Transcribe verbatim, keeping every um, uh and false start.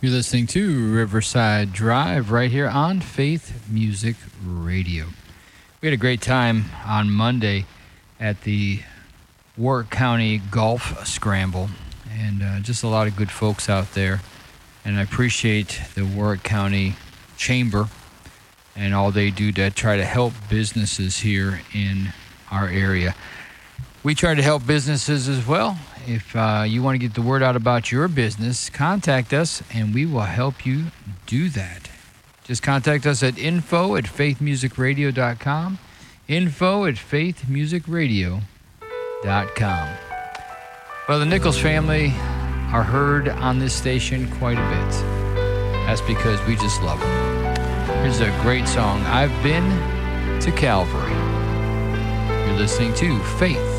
You're listening to Riverside Drive right here on Faith Music Radio. We had a great time on Monday at the Warwick County Golf Scramble, and uh, just a lot of good folks out there. And I appreciate the Warwick County Chamber and all they do to try to help businesses here in our area. We try to help businesses as well. If uh, you want to get the word out about your business, contact us and we will help you do that. Just contact us at info at faith music radio dot com. Info at faith music radio dot com. Well, the Nichols family are heard on this station quite a bit. That's because we just love them. Here's a great song, I've Been to Calvary. You're listening to Faith